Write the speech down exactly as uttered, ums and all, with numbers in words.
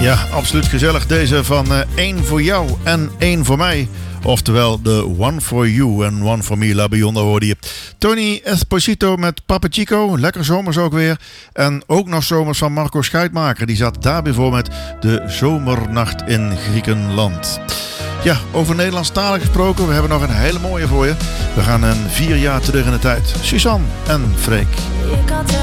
Ja, absoluut gezellig. Deze van uh, één voor jou en één voor mij. Oftewel de One for You en One for Me. La Bionda hoorde je. Tony Esposito met Papa Chico. Lekker zomers ook weer. En ook nog zomers van Marco Schuitmaker. Die zat daarbij voor met de Zomernacht in Griekenland. Ja, over Nederlandstalig gesproken. We hebben nog een hele mooie voor je. We gaan een vier jaar terug in de tijd. Suzanne en Freek. Ik had